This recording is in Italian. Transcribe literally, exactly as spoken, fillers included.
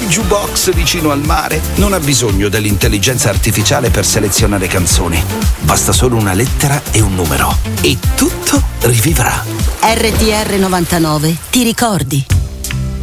jukebox vicino al mare non ha bisogno dell'intelligenza artificiale per selezionare canzoni. Basta solo una lettera e un numero e tutto rivivrà. R T R novantanove, ti ricordi?